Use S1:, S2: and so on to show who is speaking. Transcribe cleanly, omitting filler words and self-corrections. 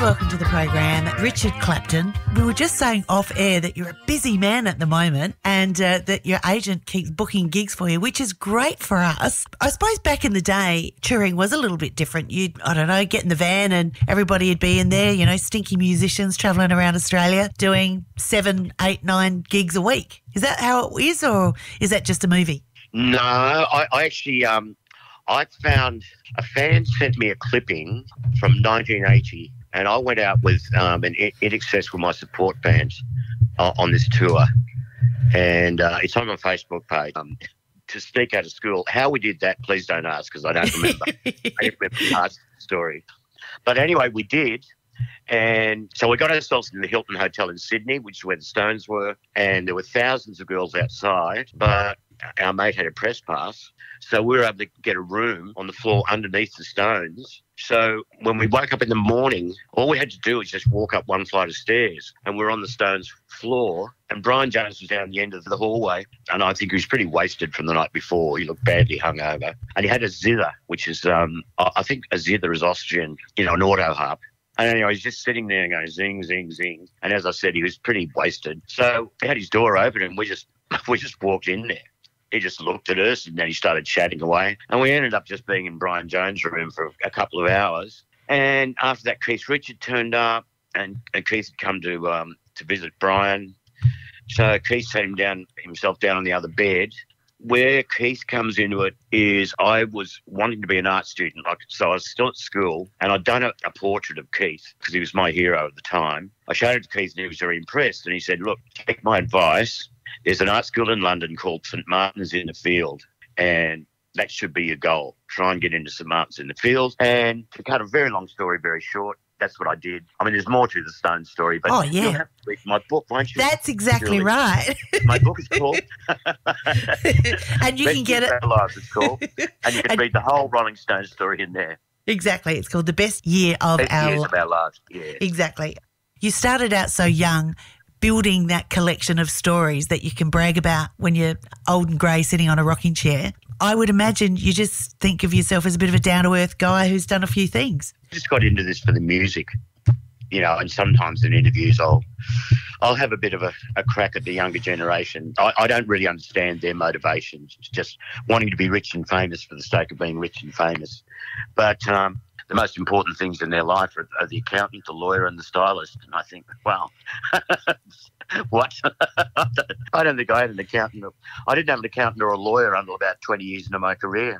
S1: welcome to the program, Richard Clapton. We were just saying off air that you're a busy man at the moment and that your agent keeps booking gigs for you, which is great for us. I suppose back in the day, touring was a little bit different. You'd, I don't know, get in the van and everybody would be in there, you know, stinky musicians travelling around Australia doing 7, 8, 9 gigs a week. Is that how it is, or is that just a movie?
S2: No, I actually, I found a fan sent me a clipping from 1980, and I went out with an INXS with my support band on this tour, and it's on my Facebook page. To sneak out of school, how we did that, please don't ask, because I don't remember. I don't remember parts of the story. But anyway, we did. And so we got ourselves in the Hilton Hotel in Sydney, which is where the Stones were, and there were thousands of girls outside, but our mate had a press pass, so we were able to get a room on the floor underneath the Stones. So when we woke up in the morning, all we had to do was just walk up one flight of stairs, and we're on the Stones floor, and Brian Jones was down the end of the hallway, and I think he was pretty wasted from the night before. He looked badly hungover, and he had a zither, which is, I think a zither is Austrian, you know, an auto harp. And anyway, he's just sitting there going zing, zing, zing. And as I said, he was pretty wasted. So he had his door open and we just walked in there. He just looked at us and then he started chatting away. And we ended up just being in Brian Jones' room for a couple of hours. And after that, Keith Richard turned up and Keith had come to visit Brian. So Keith sat himself down on the other bed. Where Keith comes into it is I was wanting to be an art student, so I was still at school, and I'd done a portrait of Keith because he was my hero at the time. I showed it to Keith and he was very impressed, and he said, look, take my advice. There's an art school in London called St Martin's in the Field, and that should be your goal. Try and get into St Martin's in the Field. And to cut a very long story very short, that's what I did. I mean, there's more to the Stone story, but you'll have to read my book, won't you?
S1: That's exactly right.
S2: My book is called
S1: and you can get it.
S2: Our Lives, it's called. And you can read the whole Rolling Stone story in there.
S1: Exactly. It's called The Best Years of Our
S2: Lives. Yeah.
S1: Exactly. You started out so young, building that collection of stories that you can brag about when you're old and grey sitting on a rocking chair. I would imagine you just think of yourself as a bit of a down-to-earth guy who's done a few things.
S2: I just got into this for the music, you know, and sometimes in interviews I'll have a bit of a crack at the younger generation. I don't really understand their motivations, just wanting to be rich and famous for the sake of being rich and famous. But the most important things in their life are the accountant, the lawyer and the stylist. And I think, well, what? I don't think I had an accountant. I didn't have an accountant or a lawyer until about 20 years into my career.